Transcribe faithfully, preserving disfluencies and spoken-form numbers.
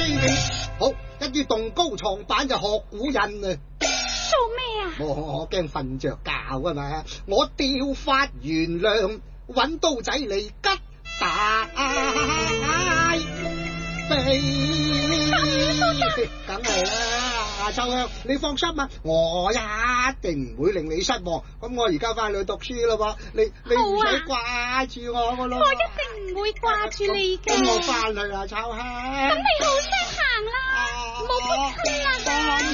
你。好，一於動高床板就學古人啊！ 做咩啊？ 我我驚瞓着覺啊嘛！我掉髮原諒，搵刀仔嚟吉大髀，梗係啦，秋香，你放心啊，我一定唔會令你失望。咁我而家翻去讀書咯噃，你你唔使掛住我噶咯。 我一定唔會掛住你嘅。 咁我翻去啦，秋香。 咁你好識行啦，唔好仆親啦。